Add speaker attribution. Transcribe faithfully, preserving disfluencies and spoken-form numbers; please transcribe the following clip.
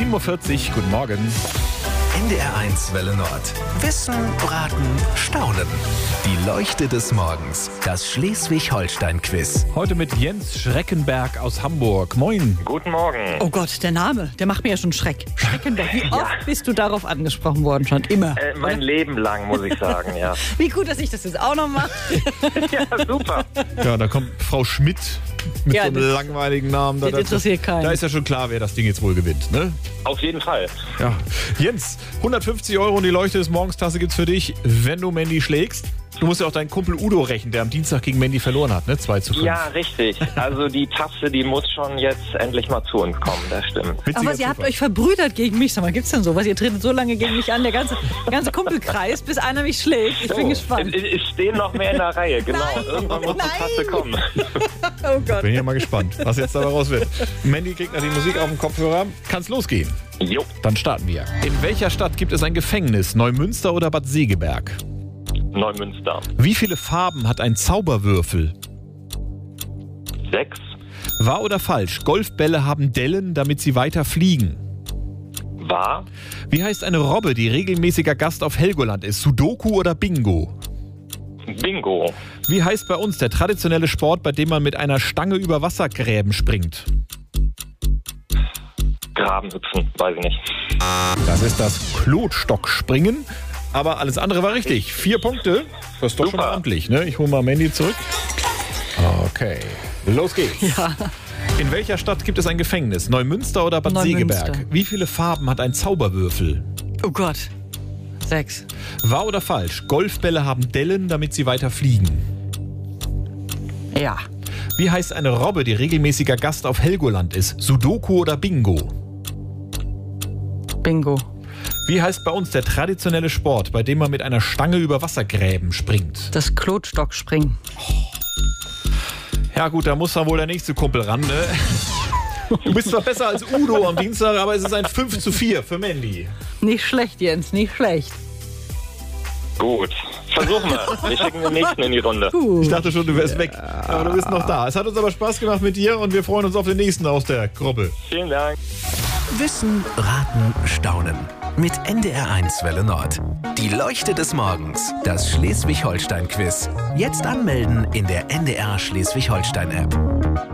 Speaker 1: sieben Uhr vierzig, guten Morgen.
Speaker 2: N D R eins Welle Nord. Wissen, Raten, Staunen. Die Leuchte des Morgens. Das Schleswig-Holstein-Quiz.
Speaker 1: Heute mit Jens Schreckenberg aus Hamburg. Moin.
Speaker 3: Guten Morgen.
Speaker 4: Oh Gott, der Name, der macht mir ja schon Schreck. Schreckenberg. Wie oft bist du darauf angesprochen worden? Schon immer.
Speaker 3: Äh, mein
Speaker 4: oder?
Speaker 3: Leben lang, muss ich sagen, ja.
Speaker 4: Wie gut, dass ich das jetzt auch noch mache.
Speaker 3: Ja, super.
Speaker 1: Ja, da kommt Frau Schmidt mit
Speaker 4: Ja,
Speaker 1: so einem
Speaker 4: das-
Speaker 1: langweiligen Namen. Da,
Speaker 4: das interessiert keinen.
Speaker 1: Da ist ja schon klar, wer das Ding jetzt wohl gewinnt, ne?
Speaker 3: Auf jeden Fall.
Speaker 1: Ja. Jens, hundertfünfzig Euro und die Leuchte des Morgenstasse gibt's für dich, wenn du Mandy schlägst. Du musst ja auch deinen Kumpel Udo rächen, der am Dienstag gegen Mandy verloren hat, ne? zwei zu fünf.
Speaker 3: Ja, richtig. Also die Tasse, die muss schon jetzt endlich mal zu uns kommen, das stimmt.
Speaker 1: Witziger
Speaker 4: Aber ihr habt
Speaker 1: Zufall.
Speaker 4: euch verbrüdert gegen mich. Sag mal, gibt's denn sowas? Ihr tretet so lange gegen mich an, der ganze, der ganze Kumpelkreis, bis einer mich schlägt. Ich bin
Speaker 3: Oh,
Speaker 4: gespannt.
Speaker 3: Es, es stehen noch mehr in der Reihe, genau.
Speaker 4: Nein,
Speaker 3: Irgendwann muss
Speaker 4: nein.
Speaker 3: die Tasse kommen.
Speaker 4: Oh Gott.
Speaker 1: Bin ja mal gespannt, was jetzt dabei raus wird. Mandy kriegt noch die Musik auf dem Kopfhörer. Kann's losgehen.
Speaker 3: Jo,
Speaker 1: Dann starten wir. In welcher Stadt gibt es ein Gefängnis? Neumünster oder Bad Segeberg?
Speaker 3: Neumünster.
Speaker 1: Wie viele Farben hat ein Zauberwürfel?
Speaker 3: Sechs.
Speaker 1: Wahr oder falsch? Golfbälle haben Dellen, damit sie weiter fliegen.
Speaker 3: Wahr.
Speaker 1: Wie heißt eine Robbe, die regelmäßiger Gast auf Helgoland ist? Sudoku oder Bingo?
Speaker 3: Bingo.
Speaker 1: Wie heißt bei uns der traditionelle Sport, bei dem man mit einer Stange über Wassergräben springt?
Speaker 3: Grabenhüpfen, weiß ich nicht.
Speaker 1: Das ist das Klotstockspringen. Aber alles andere war richtig. Vier Punkte. Das ist doch schon
Speaker 3: Super.
Speaker 1: ordentlich, ne? Ich hole mal Mandy zurück. Okay. Los geht's.
Speaker 4: Ja.
Speaker 1: In welcher Stadt gibt es ein Gefängnis? Neumünster oder Bad
Speaker 4: Neumünster.
Speaker 1: Segeberg? Wie viele Farben hat ein Zauberwürfel?
Speaker 4: Oh Gott. Sechs.
Speaker 1: Wahr oder falsch? Golfbälle haben Dellen, damit sie weiter fliegen.
Speaker 4: Ja.
Speaker 1: Wie heißt eine Robbe, die regelmäßiger Gast auf Helgoland ist? Sudoku oder Bingo?
Speaker 4: Bingo.
Speaker 1: Wie heißt bei uns der traditionelle Sport, bei dem man mit einer Stange über Wassergräben springt?
Speaker 4: Das Klotstockspringen.
Speaker 1: Ja gut, da muss dann wohl der nächste Kumpel ran, ne? Du bist zwar besser als Udo am Dienstag, aber es ist ein fünf zu vier für Mandy.
Speaker 4: Nicht schlecht, Jens, nicht schlecht.
Speaker 3: Gut. Versuchen wir. Wir schicken den nächsten in die Runde.
Speaker 1: Ich dachte schon, du wärst weg, aber du bist noch da. Es hat uns aber Spaß gemacht mit dir und wir freuen uns auf den nächsten aus der Gruppe.
Speaker 3: Vielen Dank.
Speaker 2: Wissen, Raten, Staunen. Mit N D R eins Welle Nord. Die Leuchte des Morgens. Das Schleswig-Holstein-Quiz. Jetzt anmelden in der N D R Schleswig-Holstein-App.